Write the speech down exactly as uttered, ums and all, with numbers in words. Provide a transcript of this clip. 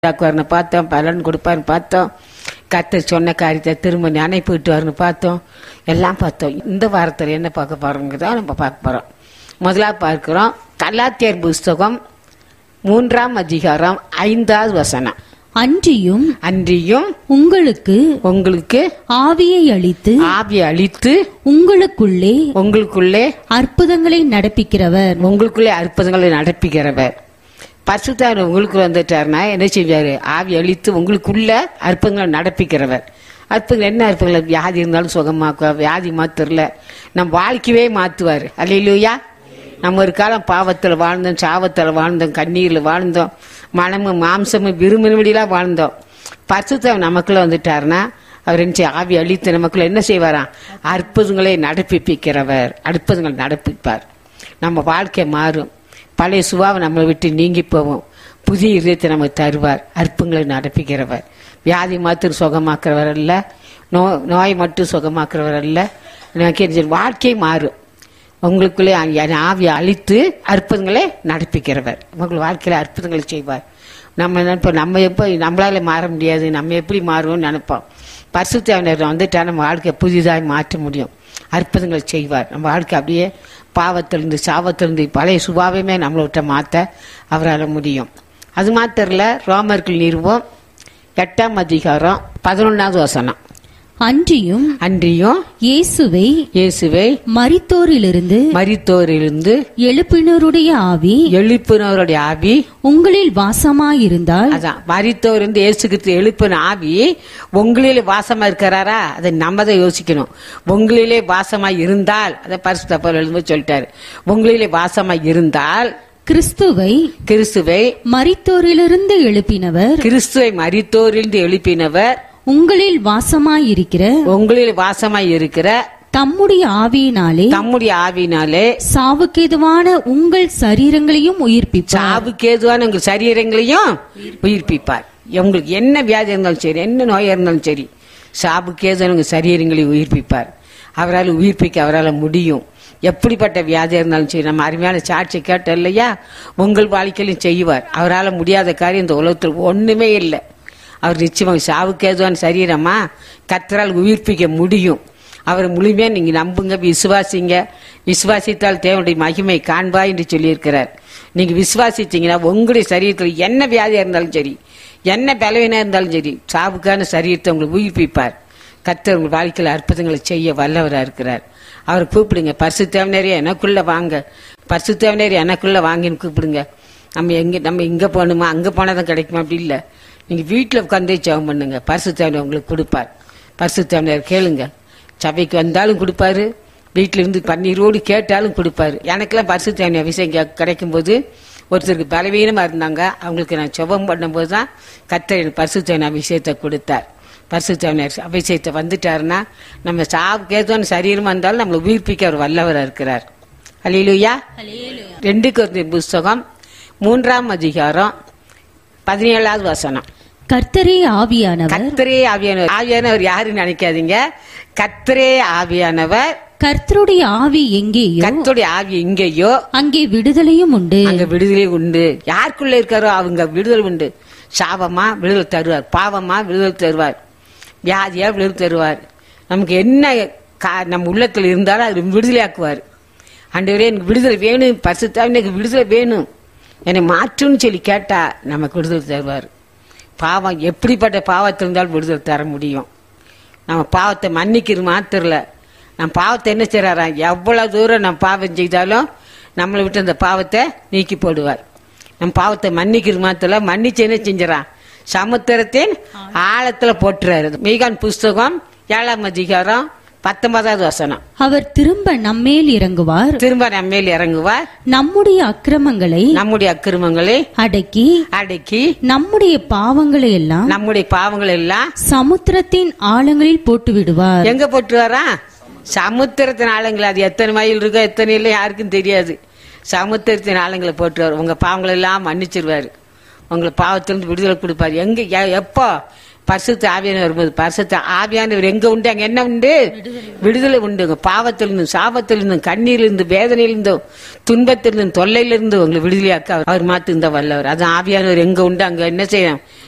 தாக்குவார்னு பார்த்தோம், பலன் கொடுப்பாருன்னு பார்த்தோம், கர்த்தர் சொன்ன காரியத்தை திரும்ப நினைப்பிட்டுவார்னு பார்த்தோம், எல்லாம் பார்த்தோம். இந்த வாரத்தில் என்ன பார்க்க போறோங்கிறத நம்ம பார்க்க போறோம். முதலாக பார்க்கிறோம் கலாத்தியர் புஸ்தகம் மூன்றாம் அதிகாரம் ஐந்தாவது வசனம். அன்றியும் அன்றியும் உங்களுக்கு உங்களுக்கு ஆவியை அளித்து ஆவியை அளித்து உங்களுக்குள்ளே உங்களுக்குள்ளே அற்புதங்களை நடப்பிக்கிறவர். உங்களுக்குள்ளே அற்புதங்களை நடப்பிக்கிறவர். பரிசுத்தாவியானவர் உங்களுக்கு வந்துட்டாருன்னா என்ன செய்வாரு? ஆவி அளித்து உங்களுக்குள்ள அற்புதங்களை நடப்பிக்கிறவர். அற்புதங்கள் என்ன அற்புதங்கள்? வியாதி இருந்தாலும் சுகமாக்குவார், வியாதி மாத்திரல நம் வாழ்க்கையே மாத்துவார். அல்லேலூயா. நம்ம ஒரு காலம் பாவத்தில் வாழ்ந்தோம், சாவத்தில் வாழ்ந்தோம், கண்ணீரில் வாழ்ந்தோம், மனமும் மாம்சமும் விரும்பினபடியெல்லாம் வாழ்ந்தோம். பரிசுத்தாவியானவர் நமக்குள்ள வந்துட்டாருன்னா அவர் என்ன செய்ய? ஆவி அளித்து நமக்குள்ள என்ன செய்வாராம்? அற்புதங்களை நடப்பிப்பிக்கிறவர். அற்புதங்கள் நடப்பிப்பார். நம்ம வாழ்க்கை மாறும். பழைய சுபாவை நம்மளை விட்டு நீங்கி போவோம். புதிய இதயத்தை நமக்கு தருவார். அற்புதங்களை நடப்பிக்கிறவர். வியாதி மாத்திரம் சுகமாக்குறவர் அல்ல, நோ நோய் மட்டும் சுகமாக்குறவர் அல்ல. எனக்கு வாழ்க்கை மாறும். உங்களுக்குள்ளே ஆவியை அழித்து அற்புதங்களை நடப்பிக்கிறவர். உங்கள் வாழ்க்கையில அற்புதங்களை செய்வார். நம்ம நினைப்போம் நம்ம எப்போ நம்மளால மாற முடியாது, நம்ம எப்படி மாறுவோம்னு நினைப்போம். பரிசுத்தாவியானவர் வந்துட்டா நம்ம வாழ்க்கையை புதிதாக மாற்ற முடியும். அற்புதங்களை செய்வார். நம்ம வாழ்க்கை அப்படியே பாவத்திலிருந்து சாவத்திலிருந்து பழைய சுபாவமே நம்மளை விட்ட மாற்ற அவரால் முடியும். அது மாத்திரல, ரோமர்கள் நிறுவம் எட்டாம் அதிகாரம் பதினொன்னாவது வசனம். அன்றியும் அன்றியும் இயேசுவை இயேசுவை மரித்தோரிலிருந்து மரித்தோரிலிருந்து எழுப்பினருடைய ஆவி எழுப்பினவருடைய ஆவி உங்களில் வாசமாயிருந்தால், அதான் மரித்தோர் இருந்து இயேசு கிறிஸ்து எழுப்பின ஆவி உங்களிலே வாசமா இருக்கிறாரா? அதை நம்ம தான் யோசிக்கணும். உங்களிலே வாசமா இருந்தால், அதை பரிசுத்த பவுல் எழுதும்போது சொல்லிட்டாரு, உங்களிலே வாசமா இருந்தால் கிறிஸ்துவை கிறிஸ்துவை மரித்தோரிலிருந்து எழுப்பினவர் கிறிஸ்துவை மரித்தோரிலிருந்து எழுப்பினவர் உங்களில் வாசமாயிருக்கிற உங்களில் வாசமாய் இருக்கிற தம்முடைய ஆவியினாலே தம்முடைய ஆவியினாலே சாவுக்கேதுவான உங்கள் சரீரங்களையும் உயிர்ப்பிப்பார். சாவுக்கேதுவான உங்கள் சரீரங்களையும் உயிர்ப்பிப்பார். உங்களுக்கு என்ன வியாதி இருந்தாலும் சரி, என்ன நோயா இருந்தாலும் சரி, சாவுக்கேதுவான உங்கள் சரீரங்களை உயிர்ப்பிப்பார். அவரால் உயிர்ப்பிக்க அவரால் முடியும். எப்படிப்பட்ட வியாதி இருந்தாலும் சரி, நம்ம அருமையான சாட்சி கேட்ட இல்லையா, உங்கள் வாழ்க்கையிலும் செய்வார். அவரால் முடியாத காரியம் இந்த உலகத்தில் ஒண்ணுமே இல்லை. அவர் நிச்சயமாக சாவுக்கு ஏதுவான சரீரமா கர்த்தரால் உயிர்ப்பிக்க முடியும். அவர் முழுமையா நீங்க நம்புங்க, விசுவாசிங்க. விசுவாசித்தால் தேவனுடைய மகிமை காண்பா என்று சொல்லியிருக்கிறார். நீங்க விசுவாசிச்சீங்கன்னா உங்களுடைய சரீரத்தில் என்ன வியாதியா இருந்தாலும் சரி, என்ன பலவீனா இருந்தாலும் சரி, சாவுக்கான சரீரத்தை உங்களுக்கு உயிர்ப்பிப்பார். கர்த்தர் உங்கள் வாழ்க்கையில் அற்புதங்களை செய்ய வல்லவராக இருக்கிறார். அவரை கூப்பிடுங்க. பரிசுத்தேவனரே எனக்குள்ள வாங்க, பரிசுத்தேவனரே எனக்குள்ள வாங்கின்னு கூப்பிடுங்க. நம்ம எங்க நம்ம இங்க போகணுமா, அங்க போனாதான் கிடைக்குமா? அப்படி இல்லை. நீங்க வீட்டில் உட்காந்தே ஜெபம் பண்ணுங்க. பரிசுத்தேவனர் உங்களுக்கு கொடுப்பார். பரிசுத்தேவனர் கேளுங்க. சபைக்கு வந்தாலும் கொடுப்பாரு, வீட்டில இருந்து பன்னீரோடு கேட்டாலும் கொடுப்பாரு. எனக்கெல்லாம் பரிசுத்தேவனர் அபிஷேகம் கிடைக்கும் போது ஒருத்தருக்கு பலவீனமா இருந்தாங்க, அவங்களுக்கு நான் ஜெபம் பண்ணும்போது தான் கர்த்தர் எனக்கு பரிசுத்தேவனர் அபிஷேகத்தை கொடுத்தார். பரிசுத்தேவனர் அபிஷேகத்தை வந்துட்டாருன்னா நம்ம சாவுக்கு ஏதுவான சரீரமா இருந்தாலும் நம்மளை உயிர்ப்பிக்க அவர் வல்லவராக இருக்கிறார். அல்லேலூயா. ரெண்டு கொரிந்தியர் புஸ்தகம் மூன்றாம் அதிகாரம் பதினேழாவது வசனம். கர்த்தரே ஆவியானவர் கர்த்தரே ஆவியானவர். ஆவியானவர் யாருன்னு நினைக்காதீங்க. கர்த்தரே ஆவியானவர். கர்த்தருடைய ஆவி எங்கேயோ கர்த்தருடைய ஆவி எங்கேயோ அங்கே விடுதலையும் உண்டு. அங்க விடுதலை உண்டு. யாருக்குள்ள இருக்காரோ அவங்க விடுதலை உண்டு. சாபமா விடுதலை தருவார், பாவமா விடுதலை தருவார், வியாதியா விடுதலை தருவார். நமக்கு என்ன நம்ம உள்ளத்துல இருந்தாலும் அது விடுதலையாக்குவார். ஆண்டவரே எனக்கு விடுதலை வேணும், பரிசுத்தா எனக்கு விடுதலை வேணும், என்னை மாற்றுன்னு சொல்லி கேட்டா நமக்கு விடுதலை தருவார். பாவம் எப்படிப்பட்ட பாவத்தில் இருந்தாலும் விடுதலை தர முடியும். நம்ம பாவத்தை மன்னிக்கிறது மாத்திரல, நம்ம பாவத்தை என்ன செய்யறாரா, எவ்வளவு தூரம் நம்ம பாவம் செய்தாலும் நம்மளை விட்டு அந்த பாவத்தை நீக்கி போடுவார். நம்ம பாவத்தை மன்னிக்கிறது மாத்திரல, மன்னிச்சு என்ன செஞ்சான், சமுத்திரத்தின் ஆழத்துல போட்டுறாரு. மீகான் புஸ்தகம் ஏழாம் அதிகாரம் பத்தொன்பதாவது வசனம். அவர் திரும்ப நம்மேல் இறங்குவார், திரும்ப நம்மேல் இறங்குவார், நம்முடைய அக்கிரமங்களை நம்முடைய அக்கிரமங்களை அடக்கி அடக்கி நம்முடைய பாவங்களை எல்லாம் நம்முடைய பாவங்கள் எல்லாம் சமுத்திரத்தின் ஆழங்களில் போட்டு விடுவார். எங்க போட்டு வரா? சமுத்திரத்தின் ஆழங்கள். அது எத்தனை மைல் இருக்கோ எத்தனை இல்லை யாருக்கும் தெரியாது. சமுத்திரத்தின் ஆழங்களை போட்டு வர உங்க பாவங்கள் எல்லாம் மன்னிச்சிருவாரு. உங்களை பாவத்திலிருந்து விடுதலை கொடுப்பாரு. எங்க எப்போ? பரிசுத்த ஆவியானவர் வரும்போது. பரிசுத்த ஆவியானவர் எங்க உண்டு அங்க என்ன உண்டு? விடுதலை உண்டு. பாவத்திலிருந்தும் சாபத்திலிருந்தும் கண்ணீரிலிருந்து வேதனையிலிருந்தும் துன்பத்திலிருந்தும் தொல்லையிலிருந்து உங்களை விடுதலையாக்க அவர் மாத்து இந்த வல்லவர். அது ஆவியானவர் எங்க உண்டு அங்க என்ன செய்யணும்?